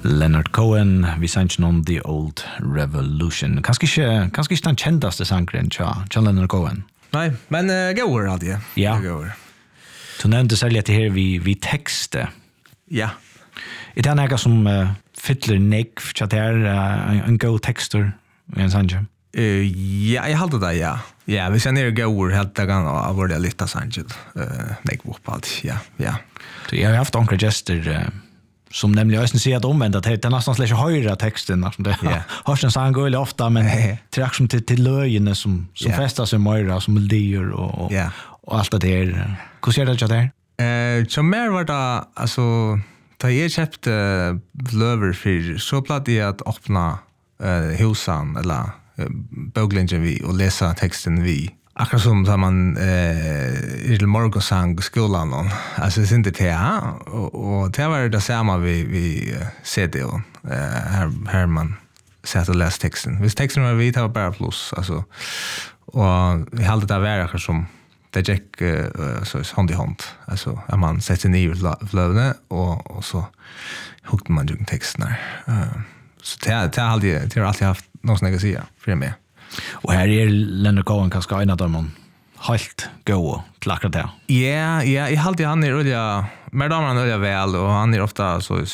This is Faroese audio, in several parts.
Leonard Cohen, vi sang om The Old Revolution. Kanske inte den kändaste sangren till Leonard Cohen. Nej, men går hade jag. Ja. Du nämnde särskilt att det här vi texte. Ja. Är det något som fyller negv så det är en god texter i en sangre? Ja, jag hade det, ja. Ja, vi känner går helt dagen av vår lyfta sangre. Negv upp allt, ja. Så jag har haft några gester som nämligen jag säger att omvända att det är nästan släcker höra texten som det har en sång går ofta men tillräckligt som till löjene som fästar sig mer som melodier och allt det där. Hur ser det ut där? Som mer var det alltså da jag köpte löver för så platt jag att öppna husan eller böglingen vi och läsa texten vi. Akkurat som da man i morgonsang skolan alltså det är inte det och det var det samma vi CD och här man satt och läste texten. Hvis texten var vit, det var bara plus alltså och vi hade det vara som det gick så hand i hand alltså att man sätter ner flödene och så hukte man ju texten så det har alltid haft något som jag kan säga för mig. Och här är Leonard Cohen kanske en av dem helt gå till akkurat det. Ja, jag hade han är öliga mer damer än öliga väl och han är ofta så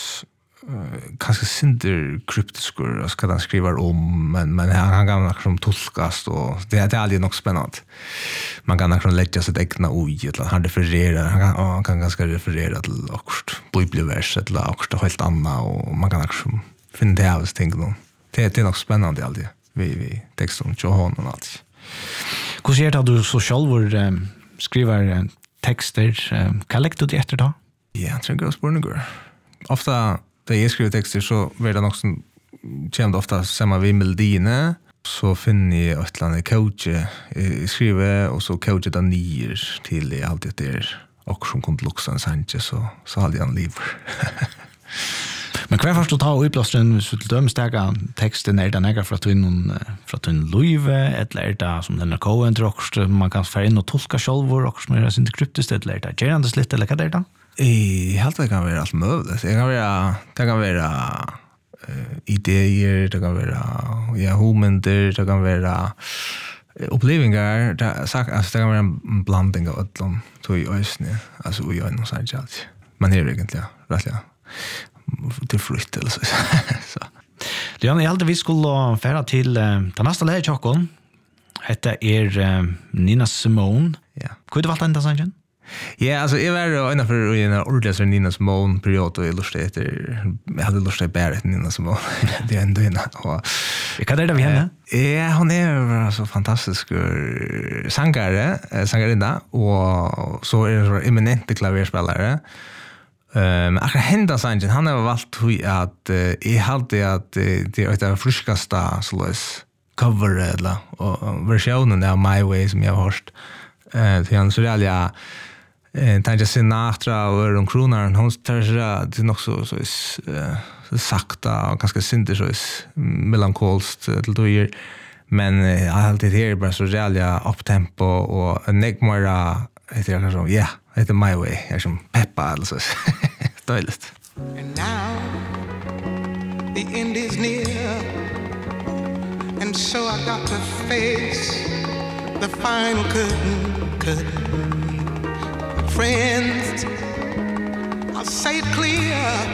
kanske synder kryptisk och ska han skriva om men han kan liksom tolkas och det är aldrig något spännande. Man kan liksom lägga sig egna ord eller han refererar han kan ganska referera till också bibelvers eller också helt annat och man kan liksom finna det här ting det är nog spännande alltid. Vi texten till honom och allt. Hur ser det att du så själv skriver texter? Kan lägga du det efter då? Ja, jag tror jag spår ofta när jag skriver texter så blir det också kommer ofta samma vid melodierna så finner jag ett eller annat coach skriver och så coachar det ner till allt det där och som kommer luxa en sanche så hade jag en liv. Men kvar först att ta uppblåsten så till dömstäga texten är den äga för att en Louise eller är det som den Cohen tror man kan få in och tolka själv och som är inte kryptiskt eller är det gärna lite eller vad är det? Helt det kan vara allt möjligt. Det kan vara idéer, det kan vara homenter, det kan vara upplevelser, det kan vara en blandning av dem i ösnen, alltså i ögonen och sånt allt. Man är egentligen rätt till flytt eller så. Leon, jag hade vi skulle färra till den nästa läge Chockon. Detta är Nina Simone. Ja. Hur det valt ända sangen? Ja, alltså jag var innanför en ordentligt Nina Simone period och jag hade lust att bära Nina Simone. Det är ändå innan. Vad är det vi henne? Ja, hon är så fantastisk sångarinna och så är en eminent klaverspelare. Men akkurat hända sangen, han har valt att jag hade att det är det friskaste cover eller versionen av My Way som jag har hört. Till han så realia tänker Sinatra och de kronar hon tar det nog så sakta och ganska synter så melankoliskt till då men alltid här bara så realia uptempo och negmara heter det kanske ja heter My Way är som peppa alltså dåligt. And now the end is near and so I got to face the final curtain. Friends, I'll say it clear